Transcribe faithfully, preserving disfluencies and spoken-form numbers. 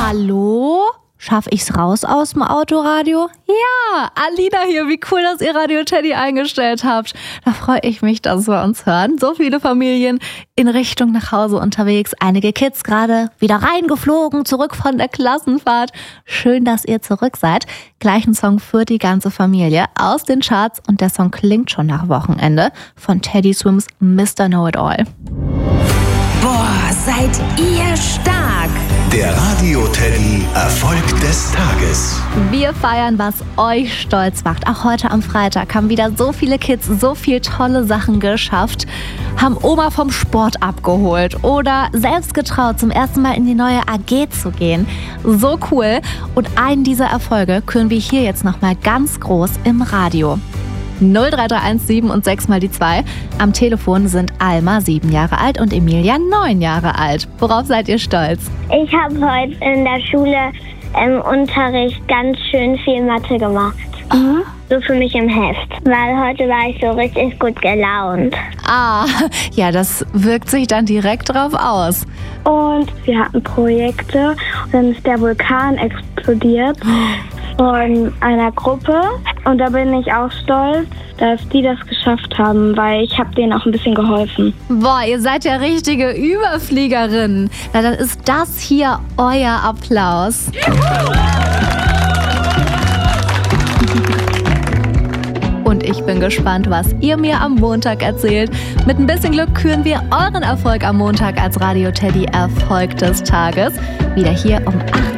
Hallo? Schaff ich's raus aus dem Autoradio? Ja, Alina hier, wie cool, dass ihr Radio Teddy eingestellt habt. Da freue ich mich, dass wir uns hören. So viele Familien in Richtung nach Hause unterwegs. Einige Kids gerade wieder reingeflogen, zurück von der Klassenfahrt. Schön, dass ihr zurück seid. Gleich ein Song für die ganze Familie aus den Charts und der Song klingt schon nach Wochenende von Teddy Swims Mister Know-It-All. Boah, seid ihr stark! Der Radio Teddy Erfolg des Tages. Wir feiern, was euch stolz macht. Auch heute am Freitag haben wieder so viele Kids so viel tolle Sachen geschafft, haben Oma vom Sport abgeholt oder selbst getraut, zum ersten Mal in die neue A G zu gehen. So cool. Und einen dieser Erfolge küren wir hier jetzt nochmal ganz groß im Radio. null drei drei eins sieben und sechs mal die zwei. Am Telefon sind Alma, sieben Jahre alt, und Emilia, neun Jahre alt. Worauf seid ihr stolz? Ich habe heute in der Schule im Unterricht ganz schön viel Mathe gemacht. Mhm. So für mich im Heft, weil heute war ich so richtig gut gelaunt. Ah, ja, das wirkt sich dann direkt drauf aus. Und wir hatten Projekte und dann ist der Vulkan explodiert von einer Gruppe und da bin ich auch stolz, dass die das geschafft haben, weil ich habe denen auch ein bisschen geholfen. Boah, ihr seid ja richtige Überfliegerinnen. Na, dann ist das hier euer Applaus. Und ich bin gespannt, was ihr mir am Montag erzählt. Mit ein bisschen Glück küren wir euren Erfolg am Montag als Radio Teddy Erfolg des Tages. Wieder hier um acht